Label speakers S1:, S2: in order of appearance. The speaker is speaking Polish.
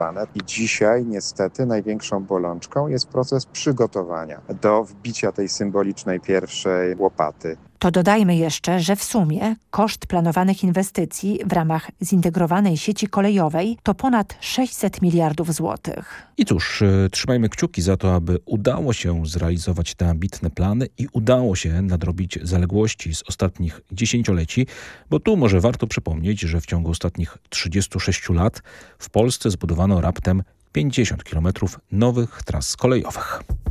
S1: I dzisiaj niestety największą bolączką jest proces przygotowania do wbicia tej symbolicznej pierwszej łopaty.
S2: To dodajmy jeszcze, że w sumie koszt planowanych inwestycji w ramach zintegrowanej sieci kolejowej to ponad 600 miliardów złotych.
S3: I cóż, trzymajmy kciuki za to, aby udało się zrealizować te ambitne plany i udało się nadrobić zaległości z ostatnich dziesięcioleci, bo tu może warto przypomnieć, że w ciągu ostatnich 36 lat w Polsce zbudowano raptem 50 kilometrów nowych tras kolejowych.